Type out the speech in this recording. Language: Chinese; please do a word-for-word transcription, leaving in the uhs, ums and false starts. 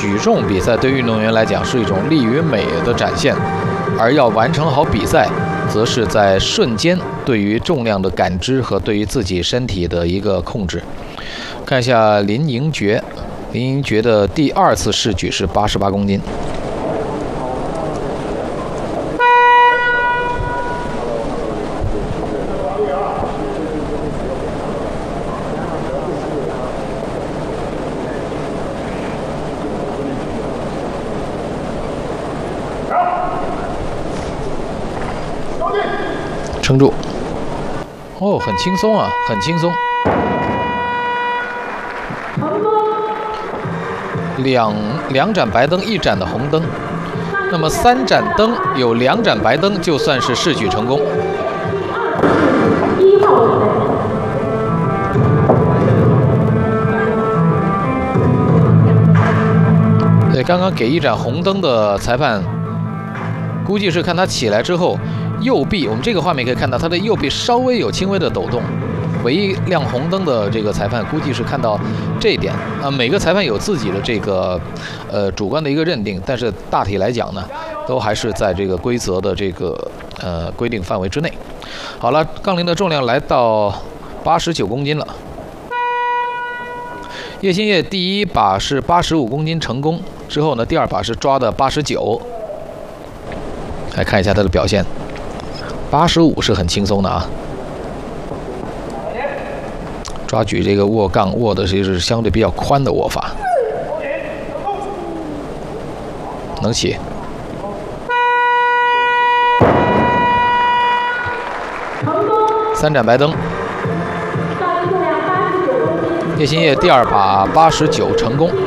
举重比赛对运动员来讲是一种力与美的展现，而要完成好比赛，则是在瞬间对于重量的感知和对于自己身体的一个控制。看一下林盈珏，林盈珏的第二次试举是八十八公斤。撑住！哦，很轻松啊，很轻松。两两盏白灯，一盏的红灯。那么三盏灯有两盏白灯，就算是试举成功。对，刚刚给一盏红灯的裁判，估计是看他起来之后。右臂，我们这个画面可以看到，他的右臂稍微有轻微的抖动。唯一亮红灯的这个裁判，估计是看到这一点啊。每个裁判有自己的这个呃主观的一个认定，但是大体来讲呢，都还是在这个规则的这个呃规定范围之内。好了，杠铃的重量来到八十九公斤了。叶欣烨第一把是八十五公斤成功，之后呢，第二把是抓的八十九。来看一下他的表现。八十五是很轻松的啊，抓举这个握杠握的是相对比较宽的握法，能起。三盏白灯，叶欣烨第二把八十九成功。